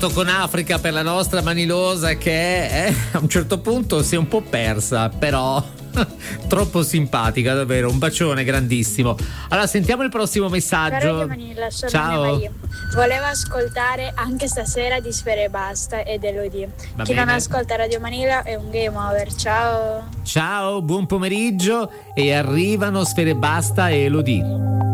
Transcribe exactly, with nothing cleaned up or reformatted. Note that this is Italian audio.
fatto con Africa per la nostra Manilosa, che eh, a un certo punto si è un po' persa, però troppo simpatica, davvero. Un bacione grandissimo. Allora sentiamo il prossimo messaggio. Radio Manila, sono Ciao. Anna Maria. Volevo ascoltare anche stasera di Sfera e Basta ed Elodie. Va Chi bene. non ascolta Radio Manila è un game over. Ciao. Ciao, buon pomeriggio. E arrivano Sfere Basta e Elodie.